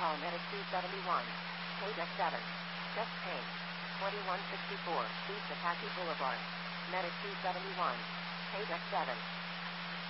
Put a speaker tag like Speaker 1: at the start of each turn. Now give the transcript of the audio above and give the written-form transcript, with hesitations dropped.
Speaker 1: call Medic 271. Page F7. Just change. 2164 East Apache Boulevard. Medic 271. Page F7.